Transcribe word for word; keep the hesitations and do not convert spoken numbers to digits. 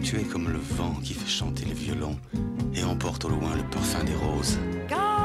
Tu es comme le vent qui fait chanter le violon et emporte au loin le parfum des roses. Quand